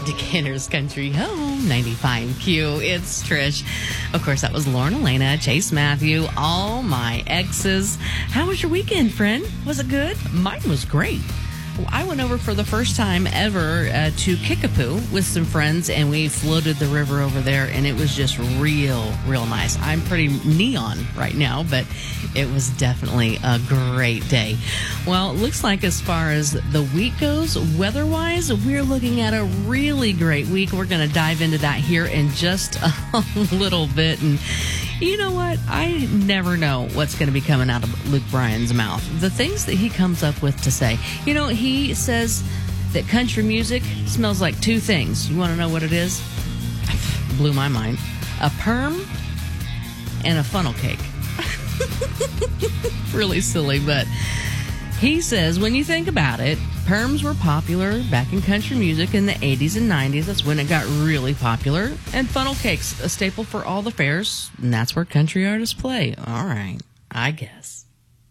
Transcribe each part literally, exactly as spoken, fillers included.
Decatur's Country Home, ninety-five Q. It's Trish. Of course, that was Lauren Elena, Chase Matthew, all my exes. How was your weekend, friend? Was it good? Mine was great. I went over for the first time ever uh, to Kickapoo with some friends, and we floated the river over there, and it was just real, real nice. I'm pretty neon right now, but it was definitely a great day. Well, it looks like as far as the week goes, weather-wise, we're looking at a really great week. We're going to dive into that here in just a little bit, and you know what? I never know what's going to be coming out of Luke Bryan's mouth. The things that he comes up with to say. You know, he says that country music smells like two things. You want to know what it is? Blew my mind. A perm and a funnel cake. Really silly, but he says when you think about it, perms were popular back in country music in the eighties and nineties. That's when it got really popular. And funnel cakes, a staple for all the fairs. And that's where country artists play. All right, I guess.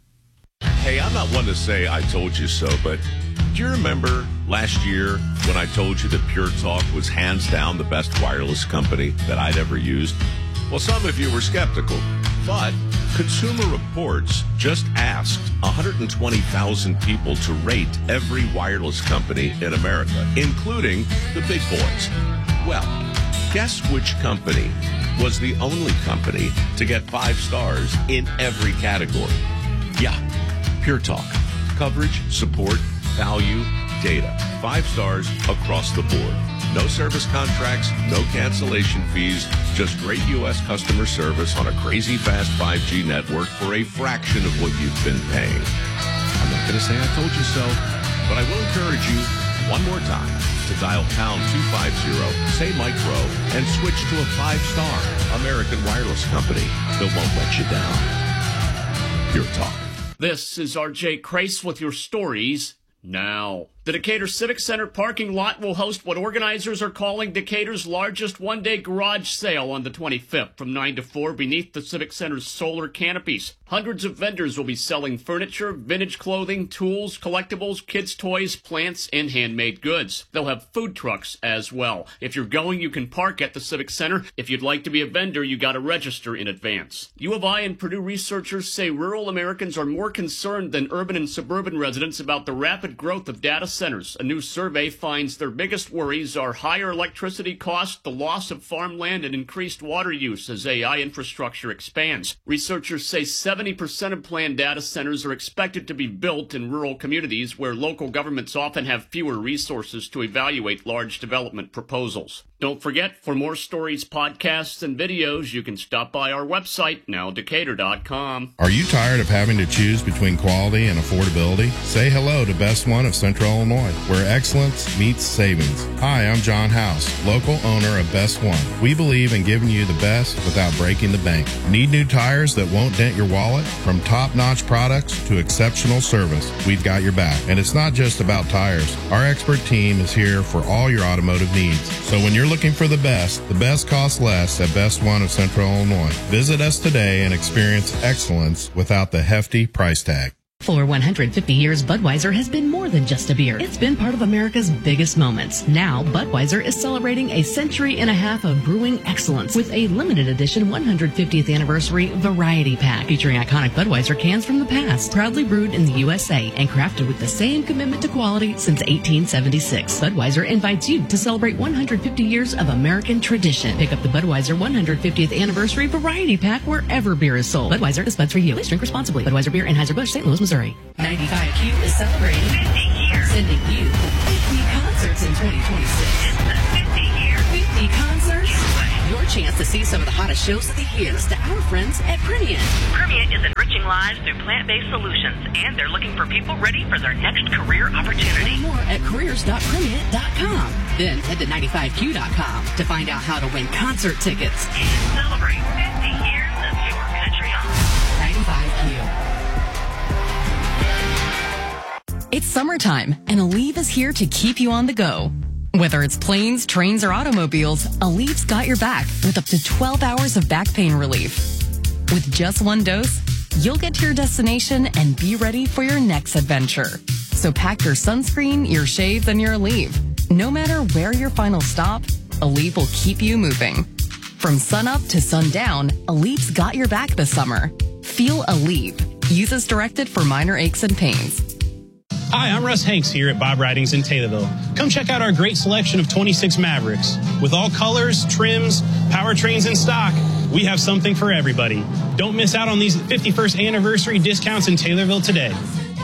Hey, I'm not one to say I told you so, but do you remember last year when I told you that Pure Talk was hands down the best wireless company that I'd ever used? Well, some of you were skeptical, but Consumer Reports just asked one hundred twenty thousand people to rate every wireless company in America, including the big boys. Well, guess which company was the only company to get five stars in every category? Yeah, Pure Talk. Coverage, support, value, data. Five stars across the board. No service contracts, no cancellation fees, just great U S customer service on a crazy fast five G network for a fraction of what you've been paying. I'm not going to say I told you so, but I will encourage you one more time to dial pound two fifty, say micro, and switch to a five-star American wireless company that won't let you down. Pure Talk. This is R J Crace with your stories now. The Decatur Civic Center parking lot will host what organizers are calling Decatur's largest one-day garage sale on the twenty-fifth from nine to four beneath the Civic Center's solar canopies. Hundreds of vendors will be selling furniture, vintage clothing, tools, collectibles, kids' toys, plants, and handmade goods. They'll have food trucks as well. If you're going, you can park at the Civic Center. If you'd like to be a vendor, you got to register in advance. U of I and Purdue researchers say rural Americans are more concerned than urban and suburban residents about the rapid growth of data centers. A new survey finds their biggest worries are higher electricity costs, the loss of farmland, and increased water use as A I infrastructure expands. Researchers say seventy percent of planned data centers are expected to be built in rural communities where local governments often have fewer resources to evaluate large development proposals. Don't forget, for more stories, podcasts, and videos, you can stop by our website, now decatur dot com. Are you tired of having to choose between quality and affordability? Say hello to Best One of Central Illinois, where excellence meets savings. Hi, I'm John House, local owner of Best One. We believe in giving you the best without breaking the bank. Need new tires that won't dent your wallet? From top-notch products to exceptional service, we've got your back. And it's not just about tires. Our expert team is here for all your automotive needs. So when you're looking for the best, the best costs less at Best One of Central Illinois. Visit us today and experience excellence without the hefty price tag. For one hundred fifty years, Budweiser has been more than just a beer. It's been part of America's biggest moments. Now, Budweiser is celebrating a century and a half of brewing excellence with a limited edition one hundred fiftieth anniversary variety pack featuring iconic Budweiser cans from the past, proudly brewed in the U S A and crafted with the same commitment to quality since eighteen seventy-six. Budweiser invites you to celebrate one hundred fifty years of American tradition. Pick up the Budweiser one hundred fiftieth anniversary variety pack wherever beer is sold. Budweiser is buds for you. Please drink responsibly. Budweiser Beer, Anheuser-Busch, Saint Louis, Missouri. ninety-five Q is celebrating fifty years, sending you fifty concerts in twenty twenty-six. It's the fifty year fifty concerts. Your chance to see some of the hottest shows of the year. Thanks to our friends at Primient. Primient is enriching lives through plant-based solutions, and they're looking for people ready for their next career opportunity. Learn more at careers dot primient dot com. Then head to ninety-five Q dot com to find out how to win concert tickets. And celebrate fifty years of your country on ninety-five Q. It's summertime, and Aleve is here to keep you on the go. Whether it's planes, trains, or automobiles, Aleve's got your back with up to twelve hours of back pain relief. With just one dose, you'll get to your destination and be ready for your next adventure. So pack your sunscreen, your shades, and your Aleve. No matter where your final stop, Aleve will keep you moving. From sunup to sundown, Aleve's got your back this summer. Feel Aleve. Use as directed for minor aches and pains. Hi, I'm Russ Hanks here at Bob Ridings in Taylorville. Come check out our great selection of twenty-six Mavericks. With all colors, trims, powertrains in stock, we have something for everybody. Don't miss out on these fifty-first anniversary discounts in Taylorville today.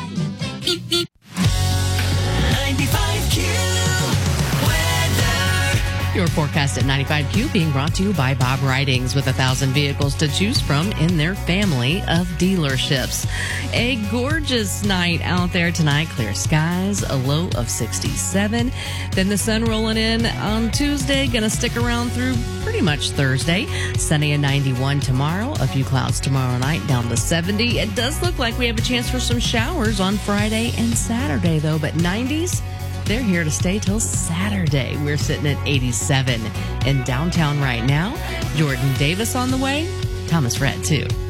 ninety-five Q weather. Your forecast at ninety-five Q being brought to you by Bob Ridings, with a thousand vehicles to choose from in their family of dealerships. A gorgeous night out there tonight. Clear skies, a low of sixty-seven. Then the sun rolling in on Tuesday. Gonna stick around through pretty much Thursday. Sunny and ninety-one tomorrow. A few clouds tomorrow night, down to seventy. It does look like we have a chance for some showers on Friday and Saturday, though, but nineties, they're here to stay till Saturday. We're sitting at eighty-seven in downtown right now. Jordan Davis on the way. Thomas Rhett, too.